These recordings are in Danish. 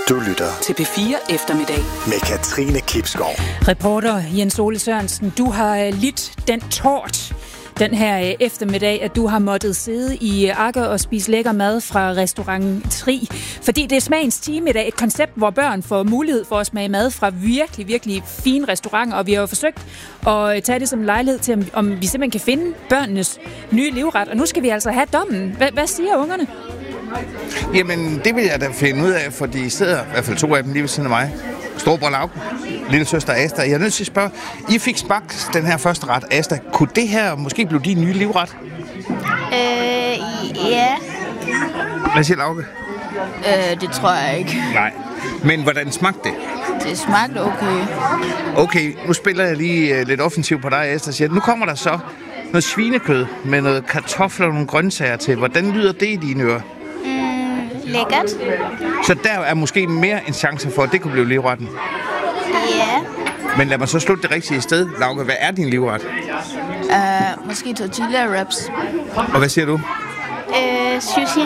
Du lytter til P4 Eftermiddag med Katrine Kipskov. Reporter Jens Ole Sørensen, du har lidt den tort den her eftermiddag, at du har måttet sidde i Akker og spise lækker mad fra restaurant Tri. Fordi det er smagens time i dag, et koncept, hvor børn får mulighed for at smage mad fra virkelig, virkelig fine restauranter. Og vi har jo forsøgt at tage det som lejlighed til, om vi simpelthen kan finde børnenes nye livret. Og nu skal vi altså have dommen. Hvad siger ungerne? Jamen, det vil jeg da finde ud af, for de sidder, i hvert fald 2 af dem lige ved siden af mig. Storebror Lauke, lille søster Asta. Jeg er nødt til at spørge, I fik smagt den her første ret, Asta. Kunne det her måske blive din nye livret? Ja. Hvad siger Lauke? Det tror jeg ikke. Nej. Men hvordan smagte det? Det smagte okay. Okay, nu spiller jeg lige lidt offensivt på dig, Asta. Siger, nu kommer der så noget svinekød med noget kartofler og nogle grøntsager til. Hvordan lyder det i dine ører? Lækkert. Så der er måske mere en chance for, at det kunne blive livretten? Ja. Men lad mig så slutte det rigtige sted. Lauke, hvad er din livret? Måske tortilla wraps. Og hvad siger du? Sushi.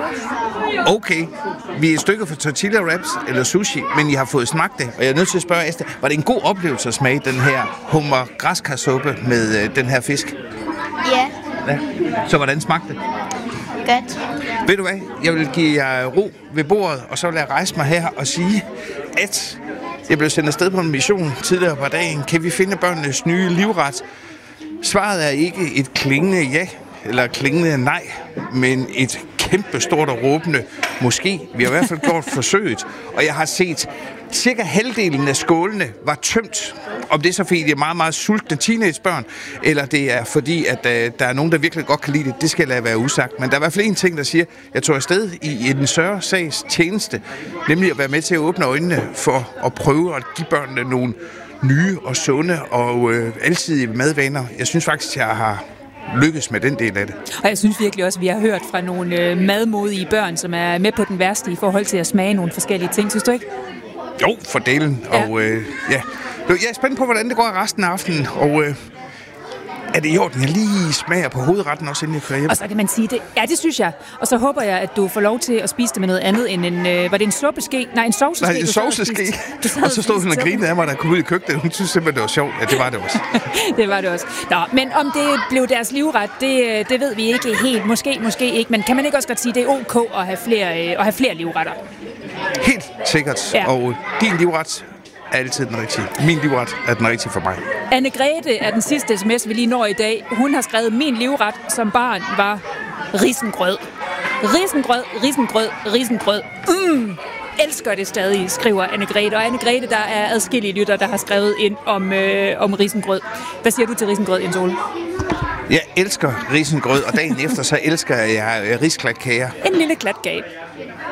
Okay, vi er et stykke for tortilla wraps eller sushi, men I har fået smagt det. Og jeg er nødt til at spørge Asta, var det en god oplevelse at smage den her hummer græskarsuppe med den her fisk? Ja. Ja. Så hvordan smagte det? Godt. Ved du hvad? Jeg vil give jer ro ved bordet, og så vil jeg rejse mig her og sige, at jeg blev sendt afsted på en mission tidligere på dagen. Kan vi finde børnenes nye livret? Svaret er ikke et klingende ja eller klingende nej, men et kæmpe stort og råbende måske. Vi har i hvert fald gjort forsøget, og jeg har set cirka halvdelen af skålene var tømt. Om det er så fordi, det er meget, meget sultne teenagebørn, eller det er fordi, at der er nogen, der virkelig godt kan lide det skal lade være usagt. Men der er i hvert fald en ting, der siger, jeg tog afsted i en større sags tjeneste, nemlig at være med til at åbne øjnene for at prøve at give børnene nogle nye og sunde og alsidige madvaner. Jeg synes faktisk, jeg har lykkes med den del af det. Og jeg synes virkelig også, at vi har hørt fra nogle madmodige børn, som er med på den værste i forhold til at smage nogle forskellige ting. Synes du ikke? Jo, for delen. Ja. Og ja. Jeg er spændt på, hvordan det går resten af aftenen, og er det i orden, jeg lige smager på hovedretten også, inden jeg kører hjem? Og så kan man sige det. Ja, det synes jeg. Og så håber jeg, at du får lov til at spise det med noget andet end en... var det en suppeske? Nej, en sovseske. Nej, en sovseske. Og så stod hun og grinede af mig, der kom ud i køkkenet. Hun synes simpelthen, det var sjovt. Ja, det var det også. Det var det også. Nå, men om det blev deres livret, det ved vi ikke helt. Måske ikke. Men kan man ikke også godt sige, at det er ok at have flere livretter? Helt sikkert. Ja. Og din livret er altid den rigtige. Min livret er den rigtige for mig. Anne-Grethe er den sidste sms, vi lige når i dag. Hun har skrevet, min livret som barn var risengrød. Risengrød. Elsker det stadig, skriver Anne-Grethe. Og Anne-Grethe, der er adskillige lytter, der har skrevet ind om risengrød. Hvad siger du til risengrød, Jens Ole? Jeg elsker risengrød, og dagen efter så elsker jeg risklatkager. En lille klatkage.